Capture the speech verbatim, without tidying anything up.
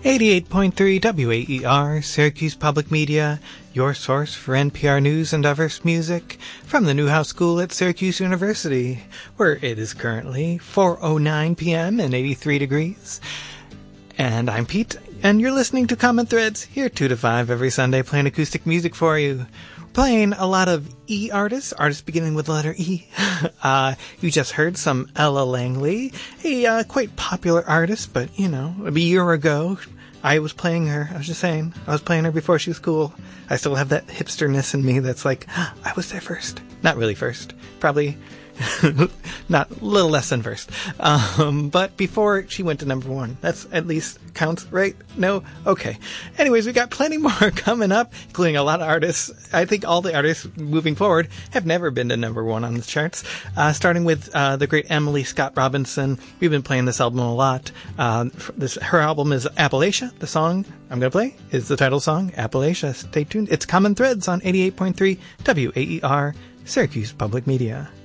eighty-eight point three W A E R, Syracuse Public Media, your source for N P R news and diverse music from the Newhouse School at Syracuse University, where it is currently four oh nine p.m. and eighty-three degrees. And I'm Pete, and you're listening to Common Threads, here two to five every Sunday, playing acoustic music for you. Playing a lot of E artists, artists beginning with the letter E. uh, you just heard some Ella Langley, a uh, quite popular artist, but, you know, a year ago, I was playing her. I was just saying, I was playing her before she was cool. I still have that hipsterness in me that's like, I was there first. Not really first. Probably not, a little less than first. Um, but before she went to number one. That's at least counts, right? No? Okay. Anyways, we got plenty more coming up, including a lot of artists. I think all the artists moving forward have never been to number one on the charts. Uh, starting with uh, the great Emily Scott Robinson. We've been playing this album a lot. Uh, this Her album is Appalachia. The song I'm going to play is the title song, Appalachia. Stay tuned. It's Common Threads on eighty-eight point three W A E R, Syracuse Public Media.